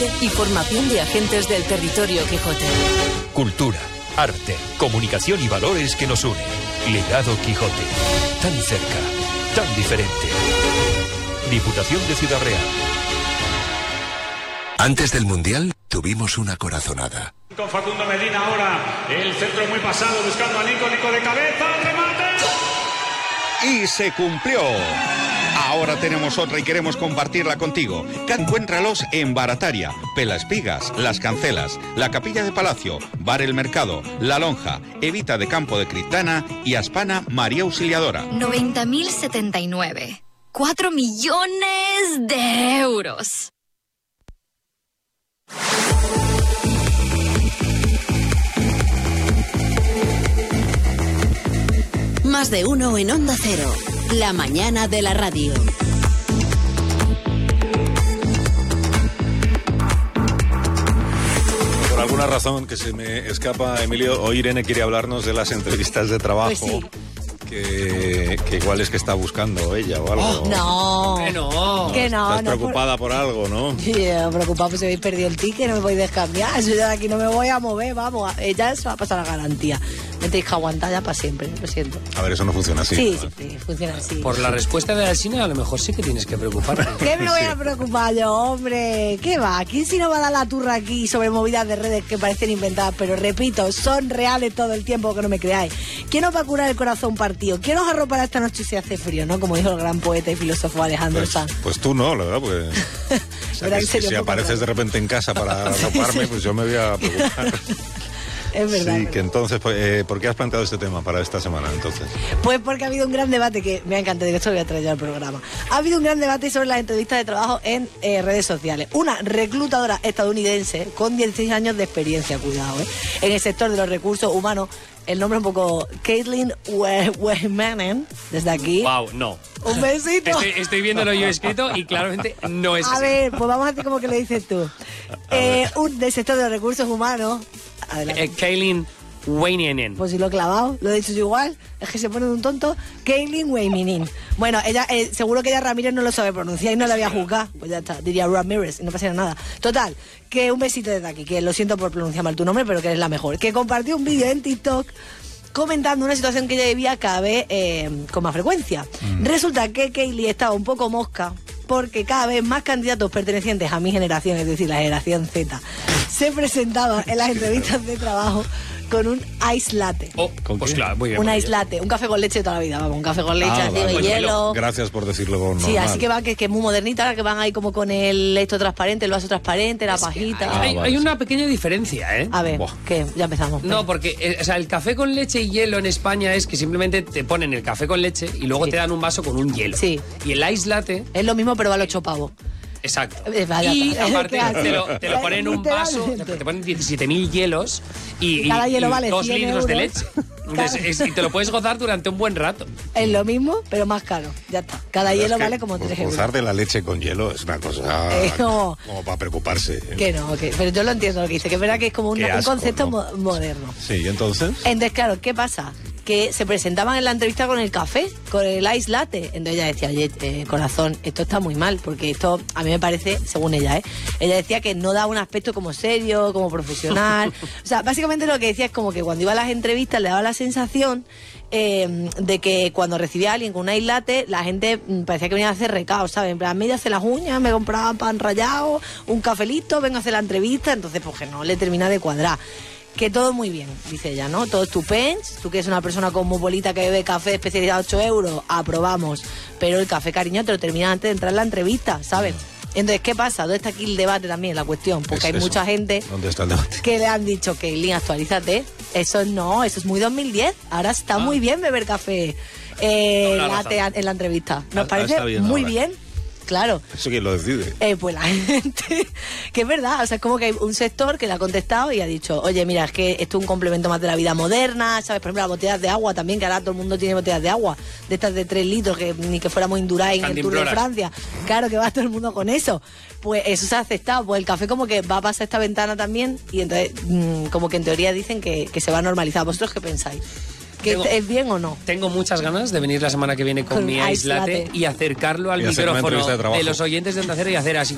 y formación de agentes del territorio Quijote. Cultura, arte, comunicación y valores que nos unen. Legado Quijote. Tan cerca, tan diferente. Diputación de Ciudad Real. Antes del Mundial tuvimos una corazonada. Con Facundo Medina ahora, el centro muy pasado buscando a Nico de cabeza, remate. Y se cumplió. Ahora tenemos otra y queremos compartirla contigo. Encuéntralos en Barataria, Pelaespigas, Las Cancelas, La Capilla de Palacio, Bar El Mercado, La Lonja, Evita de Campo de Criptana y Aspana María Auxiliadora. 90.079. 4 millones de euros. Más de uno en Onda Cero. La mañana de la radio. Por alguna razón que se me escapa, Emilio, hoy Irene quiere hablarnos de las entrevistas de trabajo. Pues sí. Que igual es que está buscando ella o algo. Oh, no. Que no. Estás preocupada por algo, ¿no? Sí, preocupada pues si habéis perdido el ticket, no me podéis cambiar. Yo de aquí no me voy a mover, vamos. Ya se va a pasar la garantía. Me tenéis que aguantar ya para siempre, lo siento. A ver, eso no funciona así. Sí, sí, funciona así. Por la respuesta de Alsina, a lo mejor sí que tienes que preocuparte. ¿Qué me voy a preocupar yo, hombre? ¿Qué va? ¿Quién si no va a dar la turra aquí sobre movidas de redes que parecen inventadas? Pero repito, son reales todo el tiempo, que no me creáis. ¿Quién os va a curar el corazón partido? ¿Quién os arropará esta noche si hace frío, no? Como dijo el gran poeta y filósofo Alejandro Sanz. Pues tú no, la verdad, porque... O sea, si apareces de repente en casa para arroparme, pues yo me voy a preocupar. Es verdad. Sí, que entonces, ¿por qué has planteado este tema para esta semana, entonces? Pues porque ha habido un gran debate, que me ha encantado, de esto lo voy a traer yo al programa. Ha habido un gran debate sobre las entrevistas de trabajo en redes sociales. Una reclutadora estadounidense con 16 años de experiencia, cuidado, en el sector de los recursos humanos. El nombre un poco... Caitlin Wehmanen, desde aquí. Wow, no. Un besito. Estoy viéndolo yo escrito y claramente no es así. A ver, pues vamos a hacer como que lo dices tú. Del sector de los recursos humanos... Caitlin Wehmanen. Pues si lo he clavado, lo he dicho yo igual. Es que se pone de un tonto. Caitlin Wehmanen. Bueno, ella seguro que ella Ramírez no lo sabe pronunciar y no la voy a juzgar. Pues ya está, diría Ramírez y no pasaría nada. Total, que un besito desde aquí, que lo siento por pronunciar mal tu nombre, pero que eres la mejor. Que compartió un vídeo en TikTok comentando una situación que ella vivía cada vez con más frecuencia. Resulta que Caitlin estaba un poco mosca porque cada vez más candidatos pertenecientes a mi generación, es decir, la generación Z, se presentaban en las entrevistas de trabajo con un ice latte. Pues claro, muy bien. Un ice latte, un café con leche de toda la vida, vamos, un café con leche, así de hielo. Gracias por decirlo normal. Sí, así que va, que es muy modernita, ahora que van ahí como con el esto transparente, el vaso transparente, la pajita. Hay una pequeña diferencia, ¿eh? A ver, ¿qué? Ya empezamos. No, porque el café con leche y hielo en España es que simplemente te ponen el café con leche y luego te dan un vaso con un hielo. Sí. Y el ice latte... Es lo mismo, pero vale 8 pavos. Exacto. Y aparte te lo ponen en un vaso, te ponen 17.000 hielos y cada hielo vale 2 100 litros de euros. leche. Entonces, y te lo puedes gozar durante un buen rato. Es lo mismo, pero más caro. Ya está. Cada hielo vale como 3 euros. Gozar de la leche con hielo es una cosa como para preocuparse. Que no, pero yo lo entiendo lo que dice, que es verdad que es como un concepto moderno. Sí, ¿y entonces? Entonces, claro, ¿qué pasa? Que se presentaban en la entrevista con el café, con el ice latte. Entonces ella decía, oye, corazón, esto está muy mal, porque esto a mí me parece, según ella, ella decía que no da un aspecto como serio, como profesional. O sea, básicamente lo que decía es como que cuando iba a las entrevistas le daba la sensación de que cuando recibía a alguien con un ice latte, la gente parecía que venía a hacer recados, ¿sabes? En plan, me iba a hacer las uñas, me compraban pan rallado, un cafelito, vengo a hacer la entrevista, entonces pues que no le termina de cuadrar. Que todo muy bien, dice ella, ¿no? Todo estupendo. Tú que eres una persona cosmopolita que bebe café especializado a 8 euros, aprobamos. Pero el café, cariño, te lo terminas antes de entrar en la entrevista, ¿sabes? Entonces, ¿qué pasa? ¿Dónde está aquí el debate también, la cuestión? Porque hay mucha gente que le han dicho que, Lin, actualízate. Eso no, eso es muy 2010. Ahora está muy bien beber café latte en la entrevista. Nos parece muy bien. Claro. ¿Eso quién lo decide? Pues la gente, que es verdad, o sea, es como que hay un sector que le ha contestado y ha dicho, oye, mira, es que esto es un complemento más de la vida moderna, ¿sabes? Por ejemplo, las botellas de agua también, que ahora todo el mundo tiene botellas de agua, de estas de 3 litros, que ni que fuéramos Indurain en el Tour de Francia. Claro que va todo el mundo con eso. Pues eso se ha aceptado, pues el café como que va a pasar esta ventana también y entonces como que en teoría dicen que se va a normalizar. ¿Vosotros qué pensáis? ¿Es bien o no? Tengo muchas ganas de venir la semana que viene con mi ice latte y acercarlo al micrófono de los oyentes de Onda Cero y hacer así